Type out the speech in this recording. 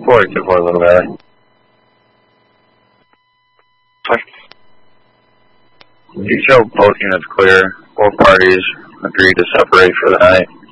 484 Little Valley. You show both units clear. Both parties agreed to separate for the night.